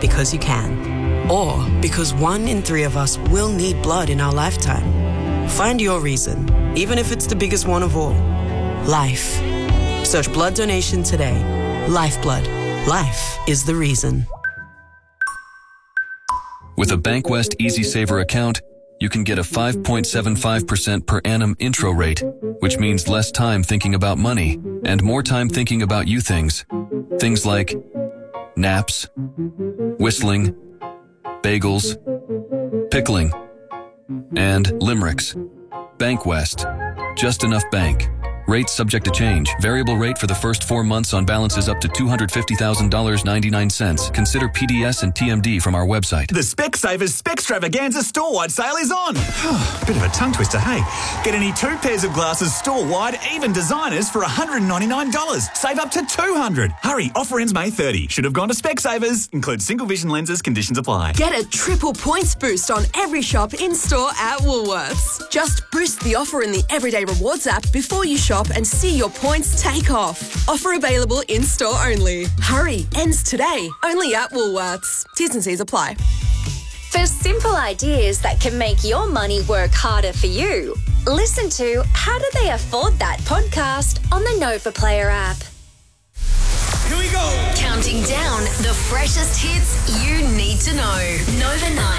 because you can. Or because 1 in 3 of us will need blood in our lifetime. Find your reason, even if it's the biggest one of all. Life. Search blood donation today. Lifeblood. Life is the reason. With a Bankwest Easy Saver account, you can get a 5.75% per annum intro rate, which means less time thinking about money and more time thinking about you things. Things like naps, whistling, bagels, pickling, and limericks. Bankwest. Just enough bank. Rates subject to change. Variable rate for the first 4 months on balances up to $250,000.99. Consider PDS and TMD from our website. The Specsavers Specstravaganza store-wide sale is on. Bit of a tongue twister, hey? Get any 2 pairs of glasses store-wide, even designers, for $199. Save up to $200. Hurry, offer ends May 30. Should have gone to Specsavers. Includes single vision lenses, conditions apply. Get a triple points boost on every shop in-store at Woolworths. Just boost the offer in the Everyday Rewards app before you shop and see your points take off. Offer available in-store only. Hurry, ends today. Only at Woolworths. T's and C's apply. For simple ideas that can make your money work harder for you, listen to How Do They Afford That podcast on the Nova Player app. Here we go. Counting down the freshest hits you need to know. Nova 9.